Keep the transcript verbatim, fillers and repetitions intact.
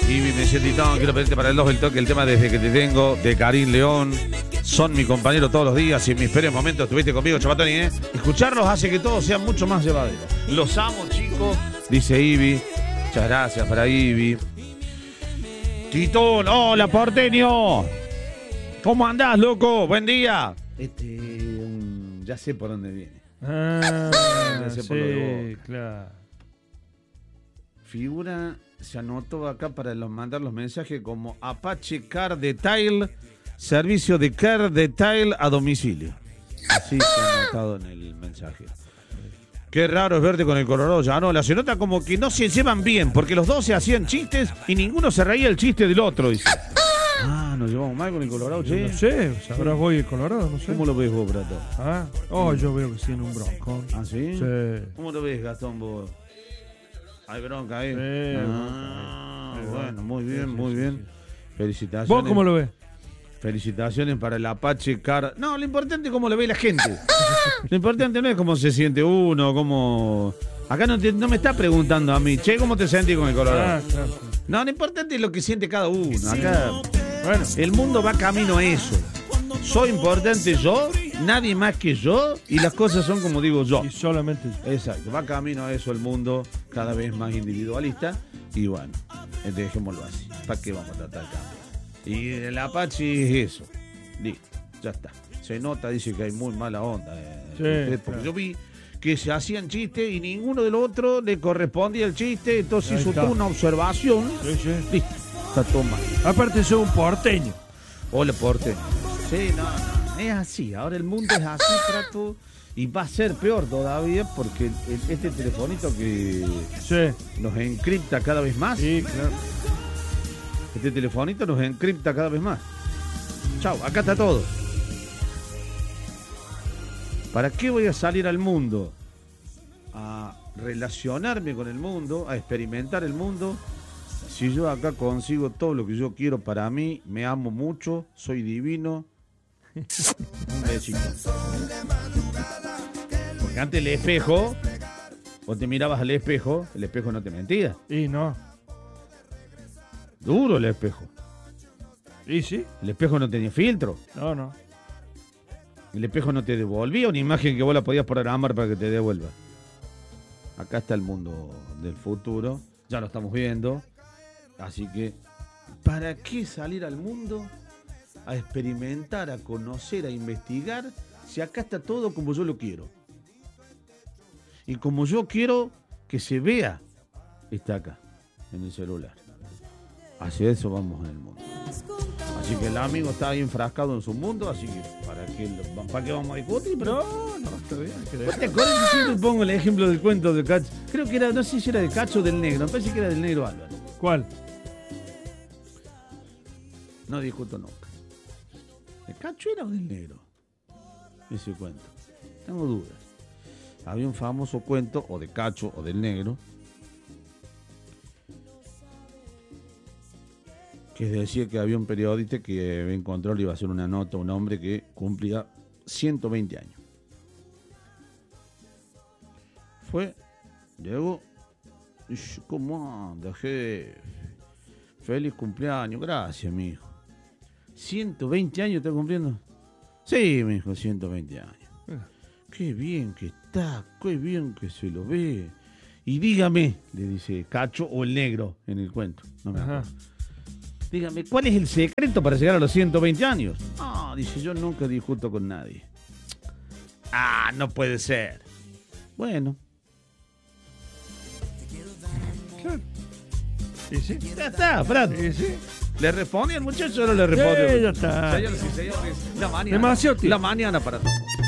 Y me dice, Titón, quiero pedirte para el dos el toque el tema Desde que te tengo, de Karim León. Son mi compañero todos los días y en mis peores momentos estuviste conmigo, Chabatoni, ¿eh? Escucharlos hace que todo sea mucho más llevadero. Los amo, chicos, dice Ivy. Muchas gracias para Ivy. Titón, hola, porteño. ¿Cómo andás, loco? Buen día. Este, um, ya sé por dónde viene. Ah, ya sé sí, por lo de vos. claro. Figura, se anotó acá para los, mandar los mensajes como Apache Car Detail, servicio de Car Detail a domicilio. Así se ha anotado en el mensaje. Qué raro es verte con el Colorado Llanola. Se nota como que no se llevan bien, porque los dos se hacían chistes y ninguno se reía el chiste del otro, dice. Ah, nos llevamos mal con el Colorado, che. No sé, sabrás voy el Colorado, no sé. ¿Cómo lo ves vos, Prato? Ah, oh, yo veo que tiene un bronco. ¿Ah, sí? Sí. ¿Cómo lo ves, Gastón, vos? Hay bronca ahí. Sí, ah, bronca. bueno, muy bien, Sí, sí, muy sí, bien. sí. Felicitaciones. ¿Vos cómo lo ves? Felicitaciones para el Apache Car. No, lo importante es cómo lo ve la gente. Lo importante no es cómo se siente uno, cómo... Acá no, te, no me está preguntando a mí, che, ¿cómo te sentís con el Colorado? Ah, claro. No, lo importante es lo que siente cada uno. Acá, Bueno, el mundo va camino a eso. Soy importante yo, nadie más que yo, y las cosas son como digo yo. y solamente yo. Exacto, va camino a eso el mundo, cada vez más individualista, y bueno, dejémoslo así. ¿Para qué vamos a tratar de cambiar? Y el Apache es eso. Listo, ya está. Se nota, dice que hay muy mala onda. Eh, Sí, ustedes, porque claro. yo vi que se hacían chistes y ninguno del otro le correspondía el chiste, entonces Ahí hizo está. toda una observación. Sí, sí. Listo, está todo mal. Aparte soy un porteño. Hola, porte. Sí, no, no, es así. Ahora el mundo es así, Prato. Y va a ser peor todavía porque el- el- este telefonito que Sí. nos encripta cada vez más. Sí, claro. Este telefonito nos encripta cada vez más. Chau, acá está todo. ¿Para qué voy a salir al mundo? A relacionarme con el mundo, a experimentar el mundo. Si yo acá consigo todo lo que yo quiero para mí, me amo mucho, soy divino. Un besito. Porque antes el espejo, vos te mirabas al espejo, el espejo no te mentía. Y no. Duro el espejo. Y sí. El espejo no tenía filtro. No, no. El espejo no te devolvía una imagen que vos la podías programar para que te devuelva. Acá está el mundo del futuro. Ya lo estamos viendo. Así que, ¿para qué salir al mundo a experimentar, a conocer, a investigar, si acá está todo como yo lo quiero? Y como yo quiero que se vea, está acá, en el celular. Hacia eso vamos en el mundo. Así que el amigo está ahí enfrascado en su mundo, así que ¿para qué, lo- para qué vamos a discutir? Pero No, no, está bien. hay que ¿vos dejar. te acuerdas que siempre pongo el ejemplo del cuento de Cacho? Creo que era, no sé si era de Cacho o del Negro, me parece que era del Negro Álvaro. ¿Cuál? No discuto nunca. ¿De Cacho era o del Negro? Ese cuento. Tengo dudas. Había un famoso cuento, o de Cacho o del Negro, que decía que había un periodista que encontró, le iba a hacer una nota a un hombre que cumplía ciento veinte años. Fue, llegó, y dice, ¿cómo anda, jefe? Feliz cumpleaños, gracias, mi hijo. ¿ciento veinte años está cumpliendo? Sí, mi hijo, ciento veinte años. Qué bien que está, qué bien que se lo ve. Y dígame, le dice Cacho o el Negro en el cuento, no me Ajá. acuerdo. Dígame, ¿cuál es el secreto para llegar a los ciento veinte años? Ah, dice, yo nunca discuto con nadie. Ah, no puede ser. Bueno, Claro. Y sí. ya está, Fran. Y sí. ¿Le responde al muchacho o no le responde? Sí, ya está. Señores y señores, la mañana. Demasiado tiempo. La mañana para todos.